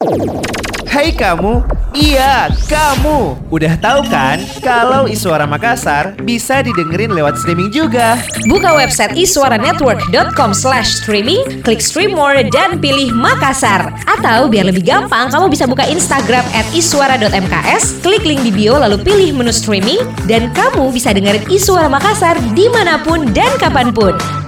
Hai kamu, iya kamu. Udah tahu kan kalau Iswara Makassar bisa didengerin lewat streaming juga. Buka website iswaranetwork.com/streaming, klik stream more dan pilih Makassar. Atau biar lebih gampang, kamu bisa buka Instagram @iswara.mks, klik link di bio lalu pilih menu streaming, dan kamu bisa dengerin Iswara Makassar dimanapun dan kapanpun.